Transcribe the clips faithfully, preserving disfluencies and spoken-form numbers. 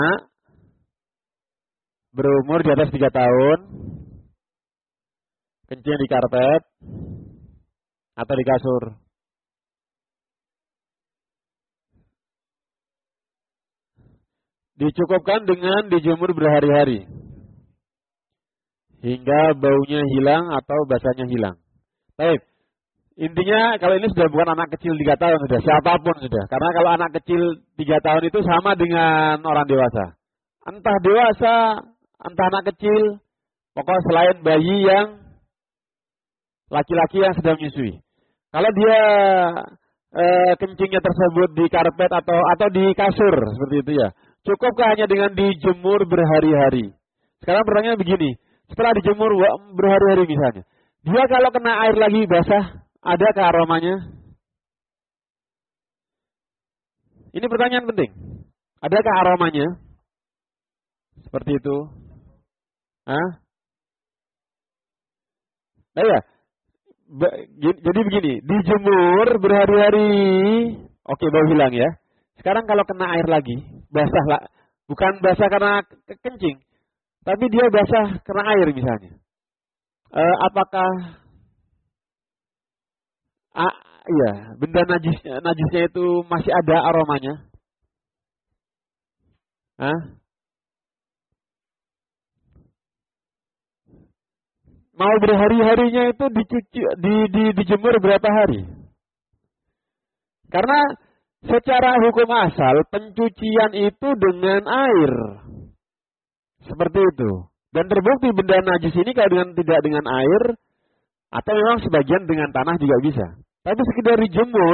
berumur di atas tiga tahun, kencing di karpet atau di kasur. Dicukupkan dengan dijemur berhari-hari hingga baunya hilang atau basahnya hilang. Baik. Intinya kalau ini sudah bukan anak kecil tiga tahun sudah, siapapun sudah. Karena kalau anak kecil tiga tahun itu sama dengan orang dewasa. Entah dewasa, entah anak kecil, pokoknya selain bayi yang laki-laki yang sedang menyusui. Kalau dia e, kencingnya tersebut di karpet atau atau di kasur seperti itu ya, cukupkah hanya dengan dijemur berhari-hari? Sekarang pertanyaannya begini, setelah dijemur berhari-hari misalnya, dia kalau kena air lagi basah, adakah aromanya? Ini pertanyaan penting. Adakah aromanya? Seperti itu. Hah? Nah ya, jadi begini, dijemur berhari-hari, oke bau hilang ya. Sekarang kalau kena air lagi, basah lah, bukan basah karena kencing, tapi dia basah karena air misalnya. E, apakah, ah, iya, benda najisnya, najisnya itu masih ada aromanya? Hah? Mau berhari-harinya itu dicuci, di, di, dijemur berapa hari? Karena secara hukum asal pencucian itu dengan air. Seperti itu. Dan terbukti benda najis ini kalau dengan tidak dengan air atau memang sebagian dengan tanah juga bisa. Tapi sekedar dijemur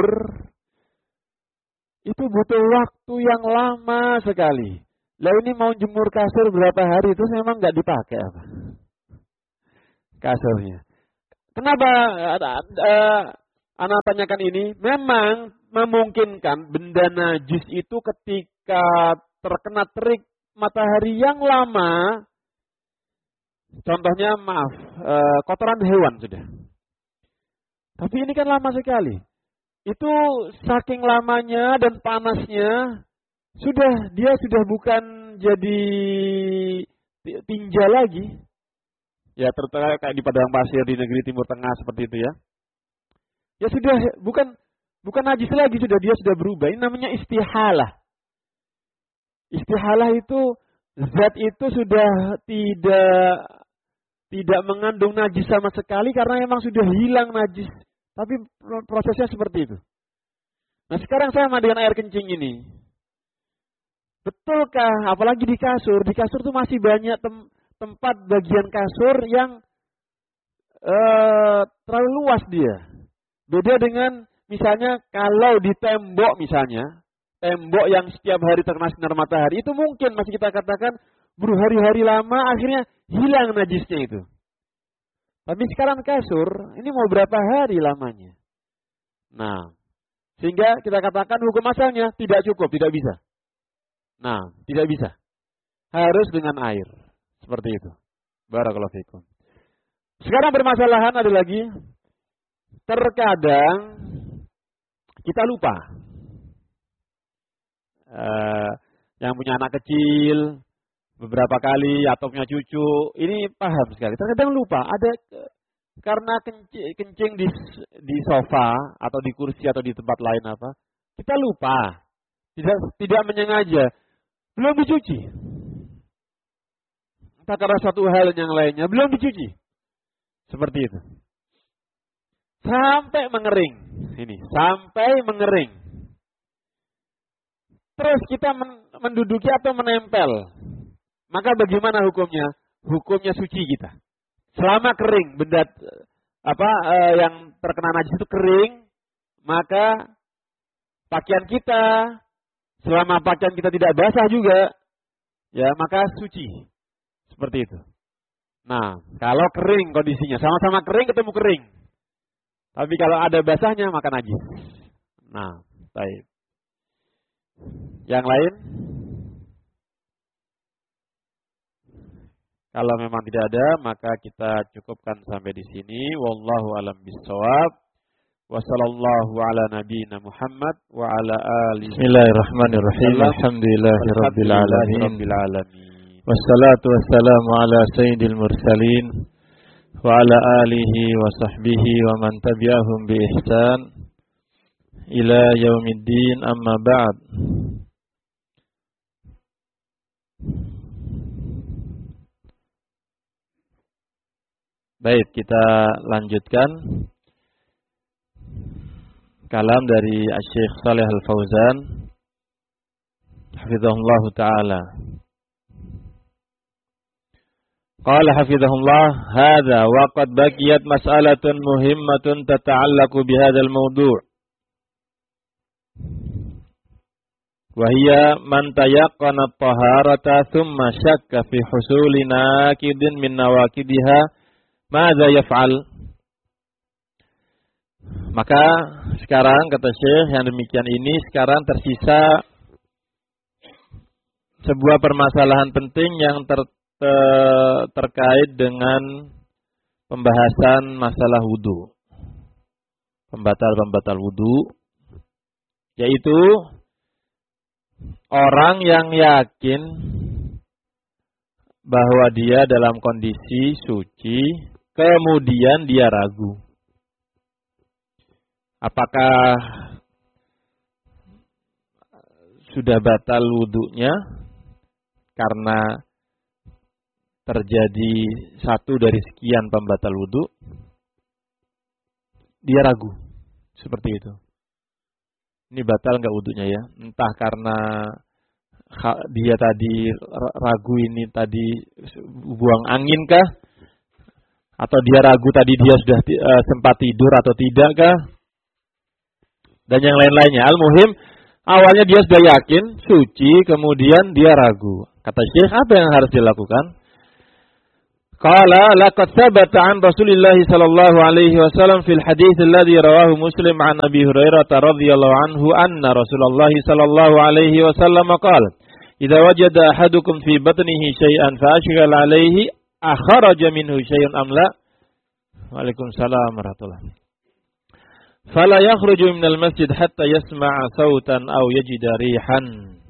itu butuh waktu yang lama sekali. Lah ini mau jemur kasur berapa hari itu memang nggak dipakai apa? Kasurnya. Kenapa uh, uh, anak tanyakan ini? Memang memungkinkan benda najis itu ketika terkena terik matahari yang lama, contohnya maaf, uh, kotoran hewan sudah. Tapi ini kan lama sekali. Itu saking lamanya dan panasnya, sudah dia sudah bukan jadi tinja lagi. Ya terutama kayak di padang pasir di negeri Timur Tengah seperti itu ya. Ya sudah bukan bukan najis lagi, sudah dia sudah berubah. Ini namanya istihalah. Istihalah itu zat itu sudah tidak tidak mengandung najis sama sekali karena memang sudah hilang najis. Tapi prosesnya seperti itu. Nah sekarang sama dengan air kencing ini. Betulkah? Apalagi di kasur. Di kasur tuh masih banyak tem tempat bagian kasur yang uh, terlalu luas dia. Beda dengan misalnya kalau di tembok misalnya, tembok yang setiap hari terkena sinar matahari, itu mungkin masih kita katakan berhari-hari lama akhirnya hilang najisnya itu. Tapi sekarang kasur, ini mau berapa hari lamanya? Nah, sehingga kita katakan hukum asalnya tidak cukup, tidak bisa. Nah, tidak bisa. Harus dengan air. Seperti itu. Barakallahu fikum. Sekarang permasalahan ada lagi. Terkadang kita lupa. Uh, yang punya anak kecil beberapa kali atau punya cucu, ini paham sekali. Terkadang lupa. Ada karena kencing, kencing di di sofa atau di kursi atau di tempat lain apa, kita lupa. Tidak tidak menyengaja. Belum dicuci. Karena satu hal yang lainnya belum dicuci. Seperti itu. Sampai mengering. Ini, sampai mengering. Terus kita menduduki atau menempel. Maka bagaimana hukumnya? Hukumnya suci kita. Selama kering, benda apa eh, yang terkena najis itu kering, maka pakaian kita, selama pakaian kita tidak basah juga, ya maka suci. Seperti itu. Nah, kalau kering kondisinya, sama-sama kering ketemu kering. Tapi kalau ada basahnya, maka najis. Nah, baik. Yang lain? Kalau memang tidak ada, maka kita cukupkan sampai di sini. Wallahu a'lam bishawab. wa sallallahu ala nabiyyina Muhammad wa ala alihi. Bismillahirrahmanirrahim. Alhamdulillahirabbil alamin. Wassalatu wassalamu ala sayyidil mursalin wa ala alihi wa sahbihi wa man tabi'ahum bi ihsan ila yaumiddin, amma ba'd. Baik, kita lanjutkan kalam dari Syekh Shalih Al-Fauzan hafizahullah taala. Qala hafizahullah, hadza wa qad baqiyat mas'alatun muhimmatun tata'allaqu bihadzal mawdu'. Wa hiya man tayaqqana at-taharata thumma syakka fi husuli naqidin min nawaqidiha, madza yaf'al? Maka sekarang kata Syekh yang demikian ini, sekarang tersisa sebuah permasalahan penting yang ter, ter, terkait dengan pembahasan masalah wudu, pembatal-pembatal wudu, yaitu orang yang yakin bahwa dia dalam kondisi suci, kemudian dia ragu apakah sudah batal wudunya karena terjadi satu dari sekian pembatal wudu. Dia ragu seperti itu. Ini batal enggak wudunya ya? Entah karena dia tadi ragu ini tadi buang angin kah? Atau dia ragu tadi dia sudah uh, sempat tidur atau tidak kah? Dan yang lain-lainnya. Al-muhim, awalnya dia sudah yakin, suci, kemudian dia ragu. Kata Syekh, apa yang harus dilakukan? Qala laqad thabata an Rasulillah sallallahu alaihi wasallam fil hadits alladhi rawahu Muslim an Abi Hurairah radhiyallahu anhu anna Rasulullah sallallahu alaihi wasallam qala, "Idza wajada ahadukum fi batnihi syai'an fa ashghal alaihi akhraja minhu syai'un am la?" Waalaikumsalam warahmatullahi. Fala yakhruju minal masjid hatta yasma'a sautan aw yajida rihan.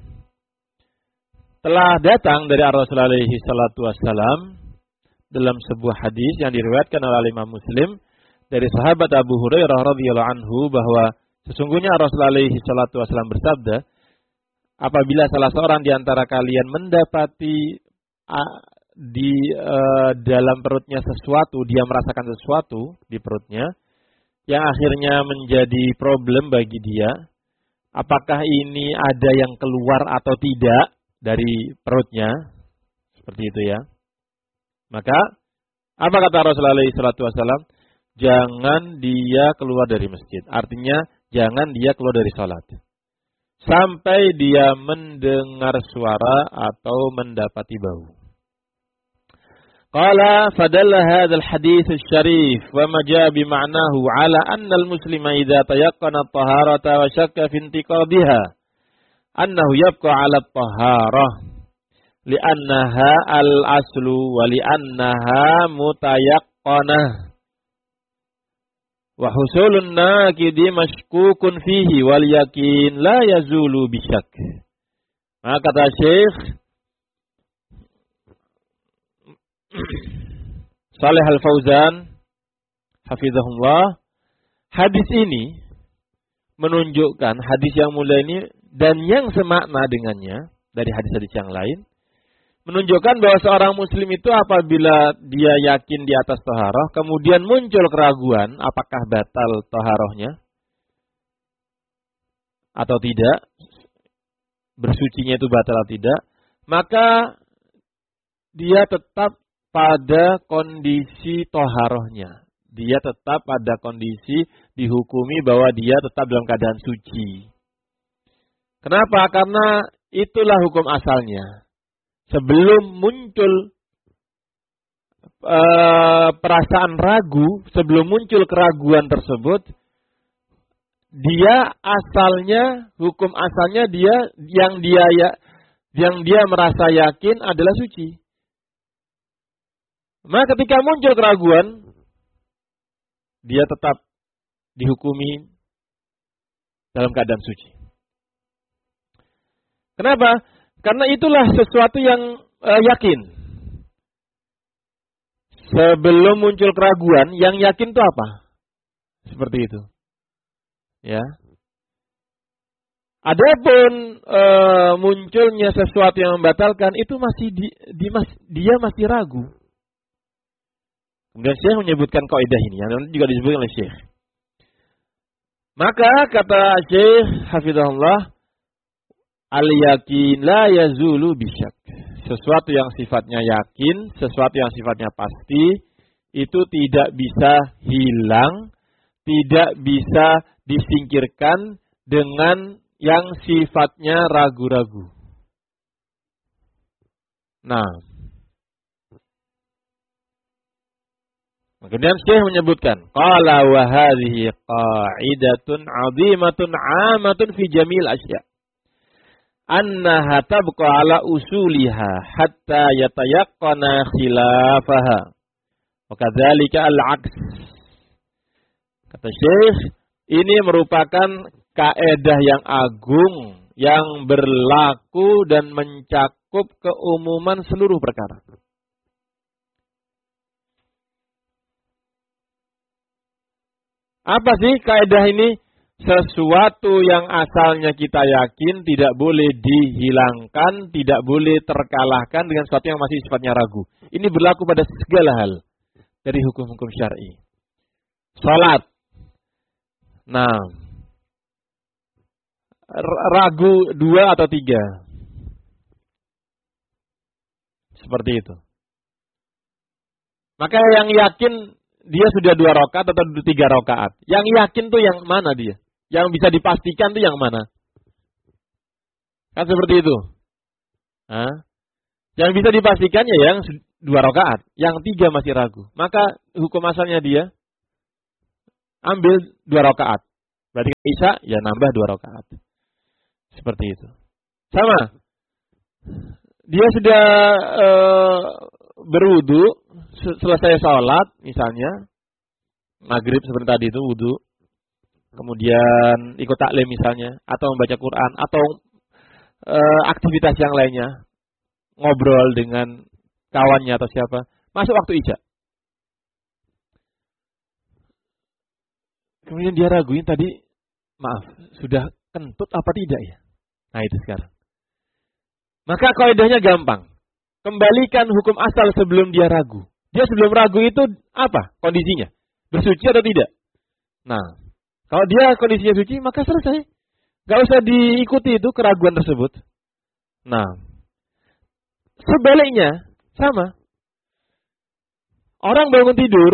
Telah datang dari Rasulullah alaihi salatu wassalam dalam sebuah hadis yang diriwayatkan oleh Imam Muslim dari sahabat Abu Hurairah radhiyallahu anhu bahwa sesungguhnya Rasulullah alaihi salatu wassalam bersabda, apabila salah seorang di antara kalian mendapati uh, di uh, dalam perutnya sesuatu, dia merasakan sesuatu di perutnya yang akhirnya menjadi problem bagi dia, apakah ini ada yang keluar atau tidak dari perutnya, seperti itu ya. Maka apa kata Rasulullah shallallahu alaihi wasallam? Jangan dia keluar dari masjid. Artinya jangan dia keluar dari salat sampai dia mendengar suara atau mendapati bau. Qala fadalla hadzal hadits asy-syarif wa ma jaa bi ma'nahu ala anna al-muslima idza tayaqqana at-taharata wa shakka fi intiqadiha annahu yabqa 'ala at-taharah li'annaha al-aslu wa li'annaha mutayaqqanah wa husulun naqidi mashkukun fihi wal yaqin la yazulu bi syak. Maka kata Syekh Shalih Al-Fauzan hafizahullah, hadis ini menunjukkan, hadis yang mulia ini dan yang semakna dengannya dari hadis-hadis yang lain, menunjukkan bahwa seorang muslim itu apabila dia yakin di atas taharah, kemudian muncul keraguan apakah batal taharahnya atau tidak, bersucinya itu batal atau tidak, maka dia tetap pada kondisi toharohnya. Dia tetap pada kondisi dihukumi bahwa dia tetap dalam keadaan suci. Kenapa? Karena itulah hukum asalnya. Sebelum muncul e, perasaan ragu, sebelum muncul keraguan tersebut, dia asalnya, hukum asalnya dia yang dia ya, yang dia merasa yakin adalah suci. Maka ketika muncul keraguan, dia tetap dihukumi dalam keadaan suci. Kenapa? Karena itulah sesuatu yang uh, yakin. Sebelum muncul keraguan, yang yakin itu apa? Seperti itu. Ya. Adapun e, munculnya sesuatu yang membatalkan itu masih di, di mas, dia masih ragu. Kemudian Syekh menyebutkan kaidah ini yang nanti juga disebutkan oleh Syekh. Maka kata Syekh hafizahullah, al-yakin la yazulu bisyak. Sesuatu yang sifatnya yakin, sesuatu yang sifatnya pasti itu tidak bisa hilang, tidak bisa disingkirkan dengan yang sifatnya ragu-ragu. Nah, kemudian Syekh menyebutkan, qala wa hadhihi qa'idatun 'azimatun 'amatun fi jamil asya'. Annaha tabqa 'ala usuliha hatta yatayaqqana khilafaha. Wa kadzalika al-'aks. Kata Syekh, ini merupakan kaedah yang agung yang berlaku dan mencakup keumuman seluruh perkara. Apa sih kaedah ini? Sesuatu yang asalnya kita yakin tidak boleh dihilangkan, tidak boleh terkalahkan dengan sesuatu yang masih sifatnya ragu. Ini berlaku pada segala hal dari hukum-hukum syar'i. Salat. Nah, ragu dua atau tiga. Seperti itu. Maka yang yakin dia sudah dua rakaat atau tiga rakaat. Yang yakin tuh yang mana dia? Yang bisa dipastikan tuh yang mana? Kan seperti itu. Hah? Yang bisa dipastikan ya yang dua rakaat. Yang tiga masih ragu. Maka hukum asalnya dia ambil dua rakaat. Berarti Isya ya nambah dua rakaat. Seperti itu. Sama. Dia sudah e, berwudu, selesai sholat misalnya, maghrib seperti tadi itu wudu, kemudian ikut taklim misalnya, atau membaca Quran, atau e, aktivitas yang lainnya, ngobrol dengan kawannya atau siapa, masuk waktu Isya. Kemudian dia raguin tadi, maaf, sudah kentut apa tidak ya? Nah itu sekarang. Maka kaidahnya gampang. Kembalikan hukum asal sebelum dia ragu. Dia sebelum ragu itu apa kondisinya? Bersuci atau tidak? Nah, kalau dia kondisinya suci, maka selesai. Gak usah diikuti itu keraguan tersebut. Nah, sebaliknya, sama. Orang bangun tidur,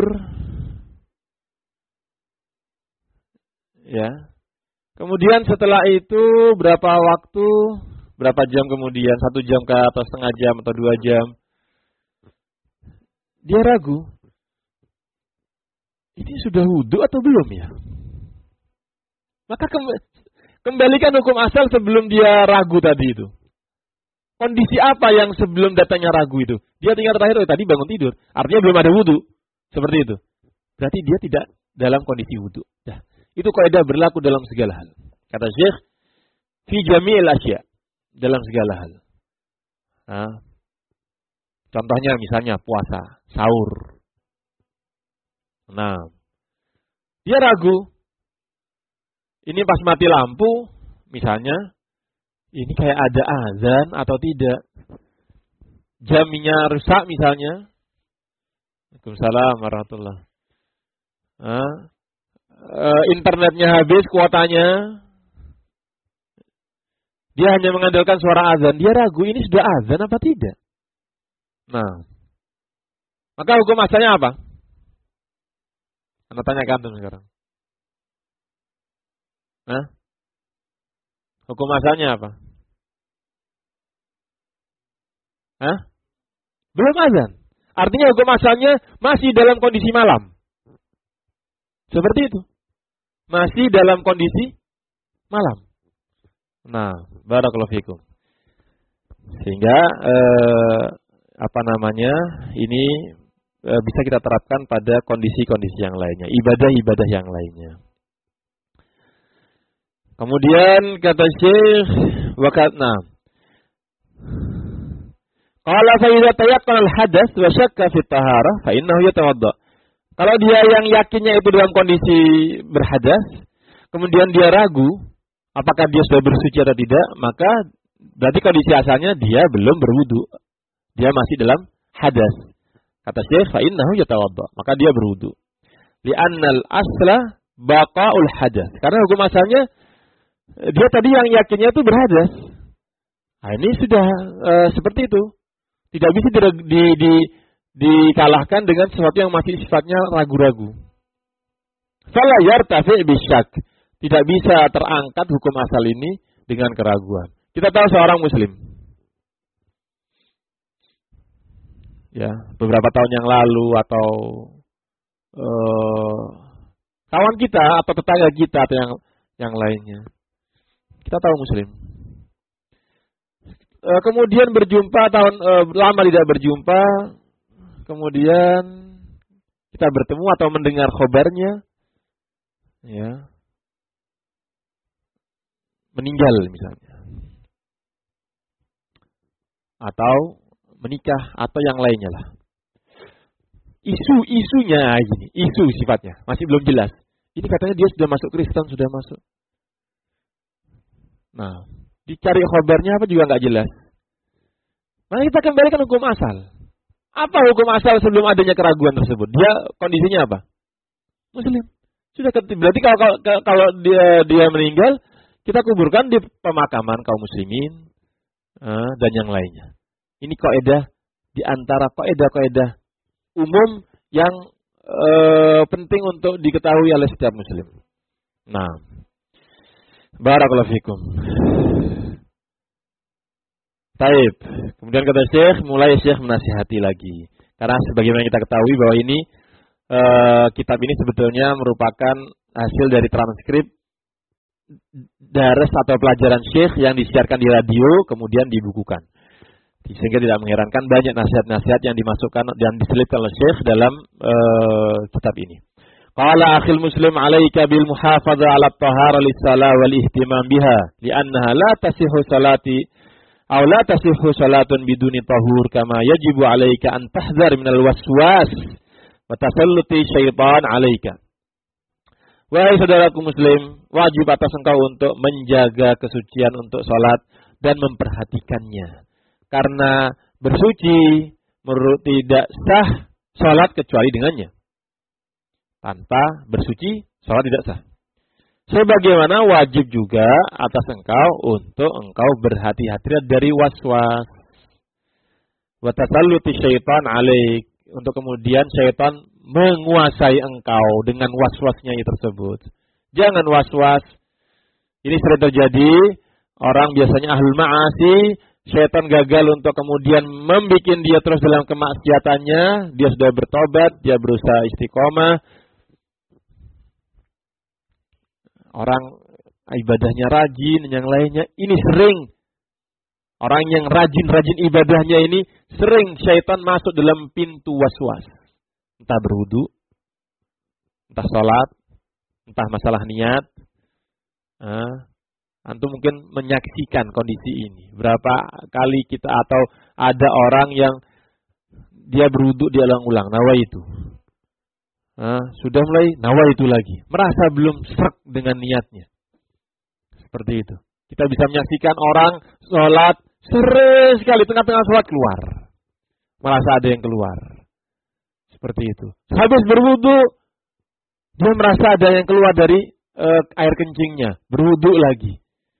ya. Kemudian setelah itu berapa waktu, berapa jam kemudian, satu jam ke atau setengah jam atau dua jam, dia ragu. Ini sudah wudu atau belum ya? Maka kembalikan hukum asal sebelum dia ragu tadi itu. Kondisi apa yang sebelum datangnya ragu itu? Dia tinggal terakhir, oh, tadi bangun tidur. Artinya belum ada wudu. Seperti itu. Berarti dia tidak dalam kondisi wudu. Nah, itu kaidah berlaku dalam segala hal. Kata Syekh, fi jami'il asya, dalam segala hal. Nah, contohnya misalnya puasa, sahur. Nah, dia ragu. Ini pas mati lampu, misalnya, ini kayak ada azan atau tidak. Jamnya rusak misalnya. Waalaikumsalam warahmatullahi wabarakatuh. Uh, internetnya habis kuotanya, dia hanya mengandalkan suara azan, dia ragu ini sudah azan apa tidak. Nah, maka hukum asalnya apa? Anda tanya kantum sekarang. Nah, hukum asalnya apa? Hah? Belum azan. Artinya hukum asalnya masih dalam kondisi malam. Seperti itu. Masih dalam kondisi malam. Nah, barakallahu fikum. Sehingga eh, apa namanya? Ini eh, bisa kita terapkan pada kondisi-kondisi yang lainnya, ibadah-ibadah yang lainnya. Kemudian kata Syekh wakatna. Qala fa idza tayaqqana al-hadath wa syakka fi taharah fa innahu yatawadda. Kalau dia yang yakinnya itu dalam kondisi berhadas, kemudian dia ragu apakah dia sudah bersuci atau tidak, maka berarti kondisi asalnya dia belum berwudu. Dia masih dalam hadas. Kata Syekh fa innahu yatawadda, maka dia berwudu. Li'annal asla baqaul hadas. Karena hukum asalnya dia tadi yang yakinnya itu berhadas. Nah, ini sudah uh, seperti itu. Tidak bisa di, di, di, dikalahkan dengan sesuatu yang masih sifatnya ragu-ragu. Fala yartafi bisyak. Tidak bisa terangkat hukum asal ini dengan keraguan. Kita tahu seorang muslim. Ya, beberapa tahun yang lalu atau uh, kawan kita atau tetangga kita atau yang yang lainnya. Kita tahu muslim. E, kemudian berjumpa tahun e, lama tidak berjumpa, kemudian kita bertemu atau mendengar khabarnya, ya, meninggal misalnya, atau menikah atau yang lainnya lah. Isu-isunya gini, isu sifatnya masih belum jelas. Ini katanya dia sudah masuk Kristen, sudah masuk. Nah, dicari khabarnya apa juga nggak jelas. Maka kita kembalikan hukum asal. Apa hukum asal sebelum adanya keraguan tersebut? Dia kondisinya apa? Muslim. Sudah berarti kalau kalau, kalau dia dia meninggal, kita kuburkan di pemakaman kaum muslimin uh, dan yang lainnya. Ini kaidah di antara kaidah-kaidah umum yang uh, penting untuk diketahui oleh setiap muslim. Nah, barakallahu fikum. Taib. Kemudian kata Syekh, mulai Syekh menasihati lagi. Karena sebagaimana kita ketahui bahwa ini e, kitab ini sebetulnya merupakan hasil dari transkrip daras atau pelajaran Syekh yang disiarkan di radio kemudian dibukukan. Sehingga tidak mengherankan banyak nasihat-nasihat yang dimasukkan dan diselipkan oleh Syekh dalam e, kitab ini. Qala akhil muslim alaika bil muhafadha ala at-tahara lis-salah wal ihtimam biha li'annaha la tasihhu salati aw la tasihhu salatun biduni tahur kama yajibu alaika an tahzar minal waswas wa tasalluti syaitan alaika. Wahai saudaraku muslim, wajib atas engkau untuk menjaga kesucian untuk salat dan memperhatikannya. Karena bersuci menurut tidak sah salat kecuali dengannya. Tanpa bersuci, salat tidak sah. Sebagaimana wajib juga atas engkau untuk engkau berhati-hati dari waswas. Wa tasalluti syaitan alaik. Untuk kemudian syaitan menguasai engkau dengan waswasnya tersebut. Jangan waswas. Ini sering terjadi. Orang biasanya ahlul ma'asi. Syaitan gagal untuk kemudian membuat dia terus dalam kemaksiatannya. Dia sudah bertobat. Dia berusaha istiqomah. Orang ibadahnya rajin, yang lainnya. Ini sering. Orang yang rajin-rajin ibadahnya ini, sering syaitan masuk dalam pintu waswas. Entah berwudu, entah sholat, entah masalah niat. Nah, antum mungkin menyaksikan kondisi ini. Berapa kali kita atau ada orang yang dia berwudu, dia ulang-ulang. Nawaitu. Nah, sudah mulai nawaitu lagi. Merasa belum srek dengan niatnya. Seperti itu. Kita bisa menyaksikan orang sholat sering sekali tengah-tengah sholat keluar. Merasa ada yang keluar. Seperti itu. Habis berwudu, dia merasa ada yang keluar dari uh, air kencingnya. Berwudu lagi.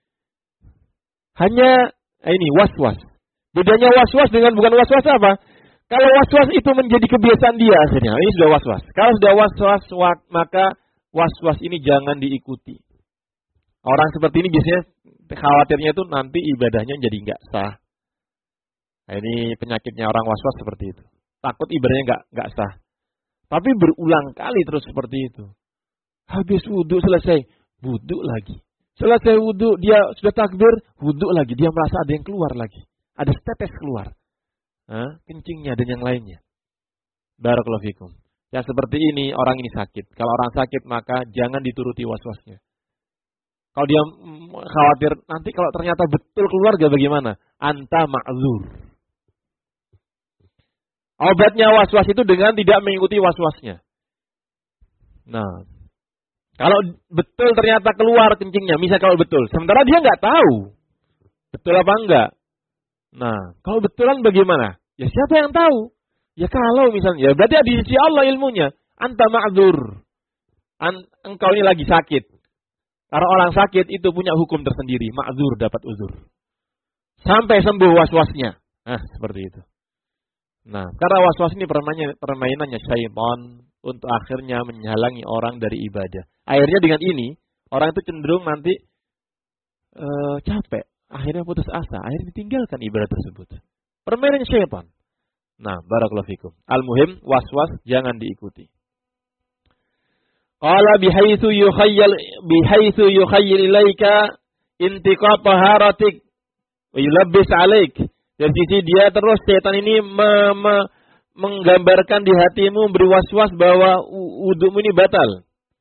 Hanya ini was-was. Bedanya was-was dengan bukan was-was apa? Kalau was-was itu menjadi kebiasaan dia akhirnya. Ini sudah was-was. Kalau sudah was-was, maka was-was ini jangan diikuti. Orang seperti ini biasanya khawatirnya itu nanti ibadahnya jadi nggak sah. Nah, ini penyakitnya orang was-was seperti itu. Takut ibadahnya nggak nggak sah. Tapi berulang kali terus seperti itu. Habis wudhu selesai, wudhu lagi. Selesai wudhu, dia sudah takbir, wudhu lagi. Dia merasa ada yang keluar lagi. Ada setetes keluar. Nah, kencingnya dan yang lainnya. Barakallahu fikum. Yang seperti ini, orang ini sakit. Kalau orang sakit, maka jangan dituruti was-wasnya. Kalau dia khawatir nanti kalau ternyata betul keluarga bagaimana? Anta ma'zur. Obatnya was-was itu dengan tidak mengikuti was-wasnya. Nah, kalau betul ternyata keluar kencingnya, misal kalau betul, sementara dia nggak tahu betul apa enggak. Nah, kalau betulan bagaimana? Ya siapa yang tahu? Ya kalau misalnya, ya berarti di sisi Allah ilmunya. Anta ma'zur. An, engkau ini lagi sakit. Karena orang sakit itu punya hukum tersendiri. Ma'zur dapat uzur. Sampai sembuh was-wasnya. Nah, seperti itu. Nah, karena was-was ini permainan, permainannya syaitan untuk akhirnya menghalangi orang dari ibadah. Akhirnya dengan ini, orang itu cenderung nanti uh, capek. Akhirnya putus asa. Akhirnya ditinggalkan ibadah tersebut. Permainan syaitan. Nah, barakallahu fikum. Al-muhim, was-was jangan diikuti. Qala bihaitsu yukhayyal bihaitsu yukhayyal ilaika intiqa taharatik wa yulabbis alaik. Dari sisi dia terus setan ini me, me, menggambarkan di hatimu, beri was-was bahwa wudumu ini batal.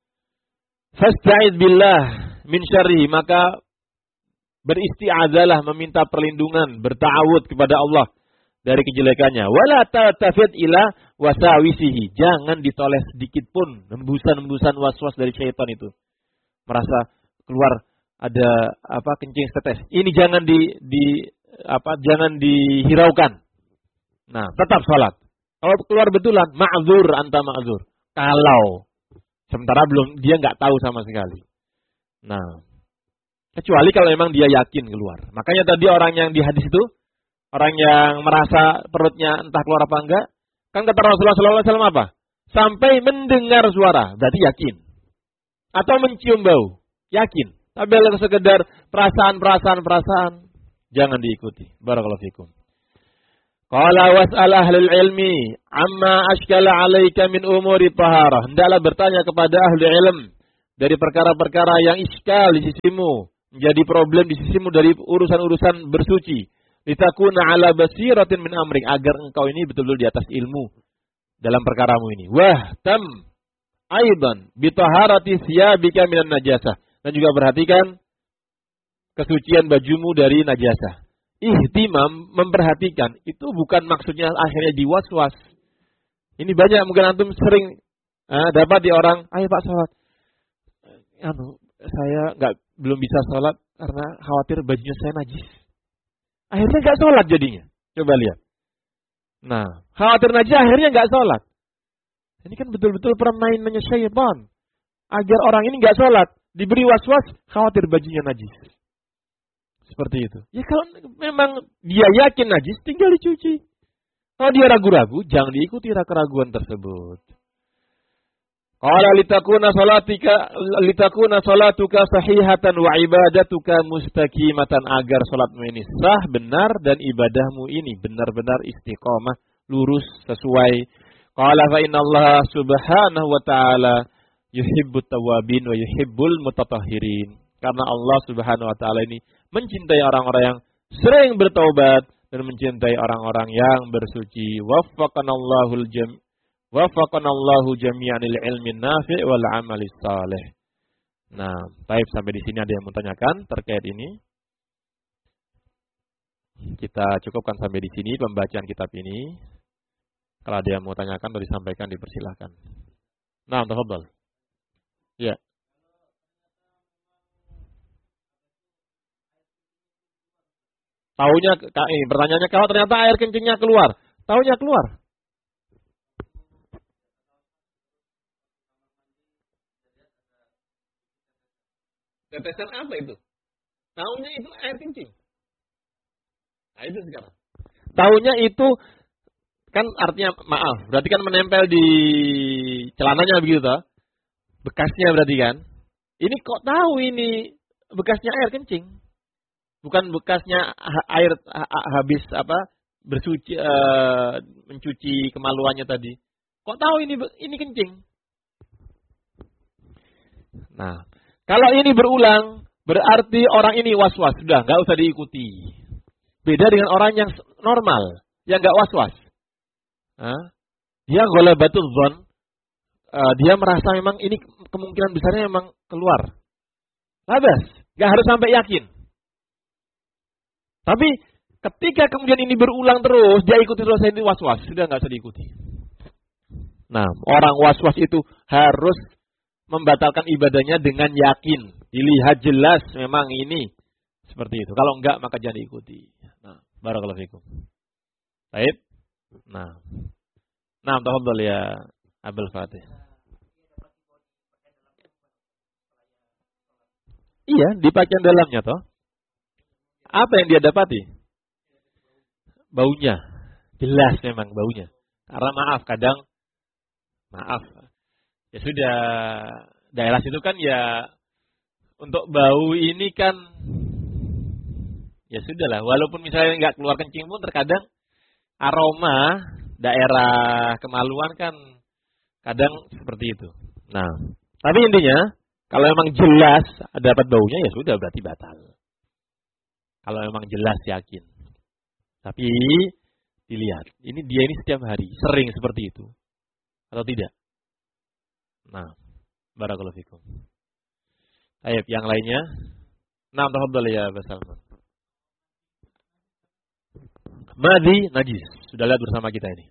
Fasta'id billah min syarri, maka beristi'adzalah, meminta perlindungan, berta'awud kepada Allah dari kejelekannya. Wala tatafid ila wasawisihi, jangan ditoleh sedikit pun hembusan-hembusan was-was dari syaitan itu. Merasa keluar ada apa kencing setetes. Ini jangan di, di apa jangan dihiraukan. Nah, tetap salat. Kalau keluar betulan, ma'zur anta ma'zur. Kalau sementara belum dia nggak tahu sama sekali. Nah, kecuali kalau memang dia yakin keluar. Makanya tadi orang yang di hadis itu, orang yang merasa perutnya entah keluar apa enggak, kan kata Rasulullah shallallahu alaihi wasallam apa? Sampai mendengar suara, berarti yakin. Atau mencium bau, yakin. Tapi kalau sekedar perasaan-perasaan-perasaan, jangan diikuti. Barakallahu fikum. Qala was'al ahlul ilmi amma ashkala alaika min umuri taharah. Hendaklah bertanya kepada ahli ilm dari perkara-perkara yang iskal di sisimu, menjadi problem di sisimu dari urusan-urusan bersuci. Litakuna ala basiratin min amrik, agar engkau ini betul-betul di atas ilmu dalam perkaramu ini. Wah, tam aidan bi taharati thiyabika minan najasah. Dan juga perhatikan kesucian bajumu dari najasah. Ihtimam, memperhatikan, itu bukan maksudnya akhirnya diwaswas. Ini banyak mungkin antum sering eh, dapat di orang, ayo Pak sholat. Anu, saya nggak belum bisa sholat karena khawatir bajunya saya najis. Akhirnya nggak sholat jadinya. Coba lihat. Nah, khawatir najis akhirnya nggak sholat. Ini kan betul-betul permainannya syaitan. Agar orang ini nggak sholat, diberi was-was, khawatir bajunya najis. Seperti itu. Ya kalau memang dia yakin najis, tinggal dicuci. Kalau dia ragu-ragu, jangan diikuti keraguan tersebut. Qala litakuna salatika litakuna salatuka sahihatan wa ibadatuka mustaqimatan, agar salatmu ini sah, benar, dan ibadahmu ini benar-benar istiqamah, lurus, sesuai. Qala fa innallaha subhanahu wa ta'ala yuhibbut tawwabin wa yuhibbul mutatahhirin. Karena Allah Subhanahu wa taala ini mencintai orang-orang yang sering bertaubat dan mencintai orang-orang yang bersuci. Waffaqanallahu jam waffaqanallahu jami'an lil ilmi nafi' wal amali salih. Nah, baik, sampai di sini ada yang menanyakan terkait ini. Kita cukupkan sampai di sini pembacaan kitab ini. Kalau ada yang mau tanyakan atau disampaikan, dipersilakan. Nah, tafadhol. Ya. Taunya, eh, pertanyaannya kalau ternyata air kencingnya keluar, taunya keluar. Tetesan apa itu? Taunya itu air kencing. Nah itu sekarang. Taunya itu kan artinya maaf, berarti kan menempel di celananya begitu toh? Bekasnya berarti kan? Ini kok tahu ini bekasnya air kencing? Bukan bekasnya air habis apa bersuci uh, mencuci kemaluannya tadi. Kok tahu ini ini kencing? Nah, kalau ini berulang berarti orang ini was-was, sudah nggak usah diikuti. Beda dengan orang yang normal, yang nggak was-was. Nah, dia ghalabatul dzan, uh, dia merasa memang ini kemungkinan besarnya memang keluar. Labas, Nggak harus sampai yakin. Tapi ketika kemudian ini berulang terus, dia ikuti terus, ini was-was, sudah nggak usah diikuti. Nah, orang was-was itu harus membatalkan ibadahnya dengan yakin. Dilihat jelas memang ini seperti itu. Kalau enggak maka jangan diikuti. Nah, barakallahu fikum. Baik. Nah. Nah, tafadhol ya Abdul Fatih. Iya, di pakaian dalamnya toh. Apa yang dia dapati? Baunya. Jelas memang baunya. Karena maaf, kadang maaf. Ya sudah, daerah situ kan ya untuk bau ini kan ya sudahlah, walaupun misalnya nggak keluar kencing pun terkadang aroma daerah kemaluan kan kadang seperti itu. Nah, tapi intinya kalau memang jelas dapat baunya ya sudah berarti batal. Kalau memang jelas yakin. Tapi dilihat, ini dia ini setiap hari sering seperti itu atau tidak? Nah, barakallahu fikum. Ayat yang lainnya. Nah, tafadhal ya Mas Salman. Madhi najis. Sudah lihat bersama kita ini.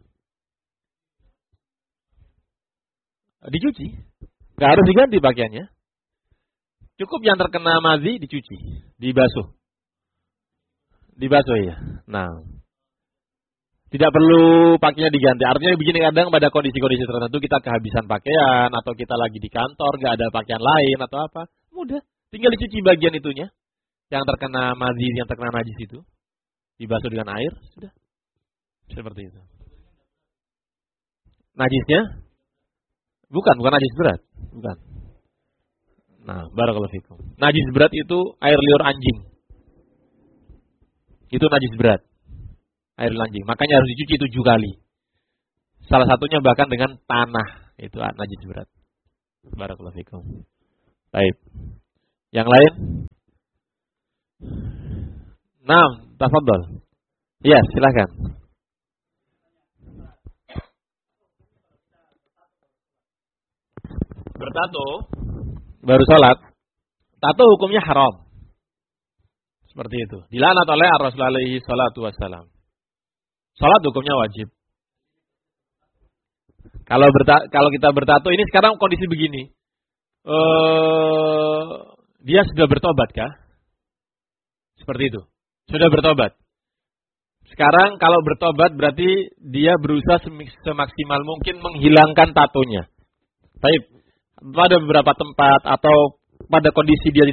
Dicuci. Enggak harus diganti pakaiannya. Cukup yang terkena madhi dicuci, dibasuh. Dibasuh ya. Nah, tidak perlu pakainya diganti. Artinya begini, kadang pada kondisi-kondisi tertentu kita kehabisan pakaian atau kita lagi di kantor nggak ada pakaian lain atau apa, mudah, tinggal dicuci bagian itunya yang terkena madhi, yang terkena najis itu, dibasuh dengan air, sudah. Seperti itu. Najisnya bukan, bukan najis berat, bukan. Nah, barakallahu fikum. Najis berat itu air liur anjing. Itu najis berat. Air anjing. Makanya harus dicuci tujuh kali. Salah satunya bahkan dengan tanah. Itu najis berat. Barakallahu fikum. Baik. Yang lain? Naam, tafadhol. Ya, silakan. Bertato baru sholat. Tato hukumnya haram. Seperti itu. Dilaknat oleh Rasulullah alaihi salatu wassalam. Salat hukumnya wajib. Kalau berta, kalau kita bertato ini sekarang kondisi begini, uh, dia sudah bertobat kah? Seperti itu. Sudah bertobat. Sekarang kalau bertobat berarti dia berusaha semaksimal mungkin menghilangkan tatonya. Tapi pada beberapa tempat atau pada kondisi dia